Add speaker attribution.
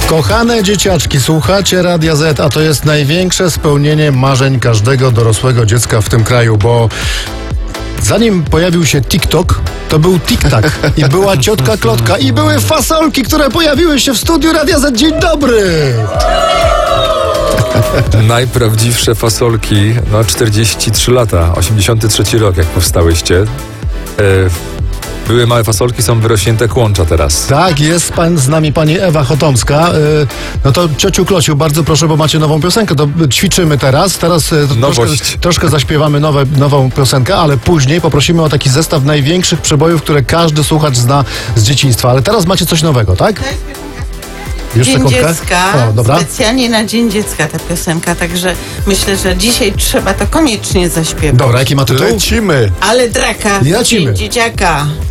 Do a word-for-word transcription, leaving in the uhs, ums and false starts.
Speaker 1: Kochane dzieciaczki, słuchacie Radia Z, a to jest największe spełnienie marzeń każdego dorosłego dziecka w tym kraju, bo zanim pojawił się TikTok, to był TikTak i była ciotka Klotka i były fasolki, które pojawiły się w studiu Radia Z. Dzień dobry!
Speaker 2: Najprawdziwsze fasolki, no czterdzieści trzy lata, osiemdziesiąty trzeci rok, jak powstałyście. E, były małe fasolki, są wyrośnięte kłącza teraz.
Speaker 1: Tak, jest pan z nami pani Ewa Chotomska. Yy, no to ciociu Klociu, bardzo proszę, bo macie nową piosenkę, to ćwiczymy teraz. Teraz yy, troszkę, troszkę zaśpiewamy nowe, nową piosenkę, ale później poprosimy o taki zestaw największych przebojów, które każdy słuchacz zna z dzieciństwa. Ale teraz macie coś nowego, tak?
Speaker 3: Już Dzień sekundkę? Dziecka,
Speaker 1: o, dobra.
Speaker 3: Specjalnie na Dzień Dziecka ta piosenka, także myślę, że dzisiaj trzeba to koniecznie zaśpiewać.
Speaker 1: Dobra, jaki ma tytuł?
Speaker 2: Lecimy!
Speaker 3: Ale draka,
Speaker 1: Lecimy.
Speaker 3: Dzień Dzieciaka.